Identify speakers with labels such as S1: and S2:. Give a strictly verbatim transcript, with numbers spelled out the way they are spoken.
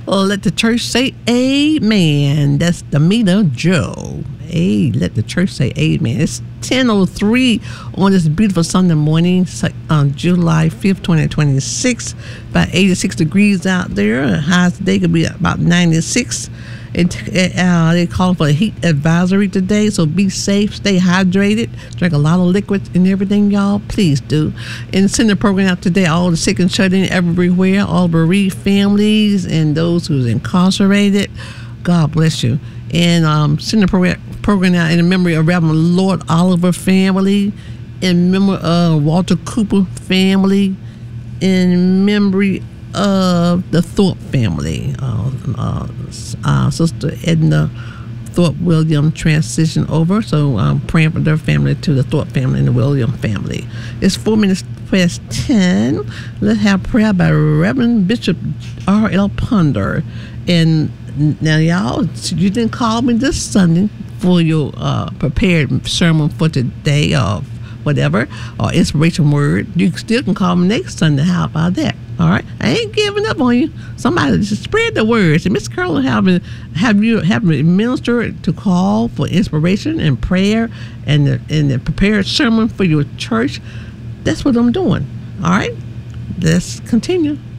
S1: Well, let the church say amen. That's the meter, Joe. Hey, let the church say amen. It's ten oh three on this beautiful Sunday morning on July fifth, twenty twenty-six. About eighty-six degrees out there. Highs today could be about ninety-six. And uh, they're calling for a heat advisory today, so be safe, stay hydrated, drink a lot of liquids and everything, y'all. Please do. And send the program out today, all the sick and shut in everywhere, all bereaved families and those who's incarcerated. God bless you. And um, send the program, program out in the memory of Reverend Lord Oliver family, in memory of Walter Cooper family, in memory of the Thorpe family. Uh, uh, uh, Sister Edna Thorpe William transitioned over, so I'm praying for their family, to the Thorpe family and the William family. It's four minutes past ten. Let's have prayer by Reverend Bishop R L Ponder. And now, y'all, you didn't call me this Sunday for your uh, prepared sermon for today or whatever, or inspiration word. You still can call me next Sunday. How about that? All right, I ain't giving up on you. Somebody just spread the words. And Miss Carolyn having have you have me minister to call for inspiration and prayer and the, and the prepared sermon for your church. That's what I'm doing. All right, let's continue.